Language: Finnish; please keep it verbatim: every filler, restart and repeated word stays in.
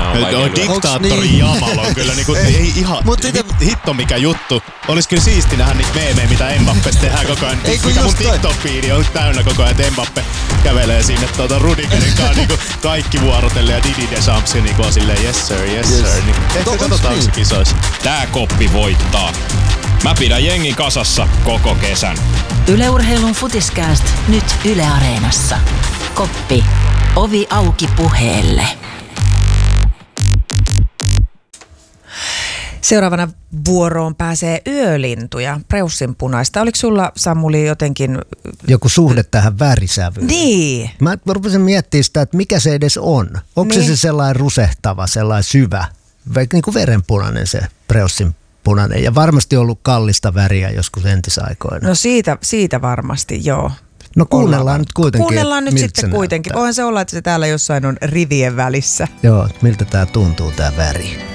No, diktaattori niin? Jamal on kyllä niinku, ei ihan hit, hitto mikä juttu. Olis kyllä siisti nähdä niitä meemejä, mitä Mbappesta tehdään koko ajan. Ei, mikä mun TikTok-fiidi on täynnä koko ajan, että Mbappe kävelee sinne tuota Rudigerin kanssa niinku kaikki vuorotelle ja Didi Deschamps niinku on silleen yes sir, yes, yes. sir. Niin, ehkä katsotaan, onko se kisoissa. Tää koppi voittaa. Mä pidän jengi kasassa koko kesän. Yle Urheilun Futiskääst nyt Yle Areenassa. Koppi. Ovi auki puheelle. Seuraavana vuoroon pääsee yölintuja, preussinpunaista. Oliko sulla, Samuli, jotenkin joku suhde tähän värisävyyn? Niin. Mä rupesin miettimään sitä, että mikä se edes on. Onko niin. se sellainen rusehtava, sellainen syvä, vaikka niin kuin verenpunainen se preussinpunainen. Ja varmasti ollut kallista väriä joskus entisaikoina. No siitä, siitä varmasti, joo. No kuunnellaan Ollaan. nyt kuitenkin. Kuunnellaan nyt sitten kuitenkin. Voihan se olla, että se täällä jossain on rivien välissä. Joo, miltä tää tuntuu tää väri.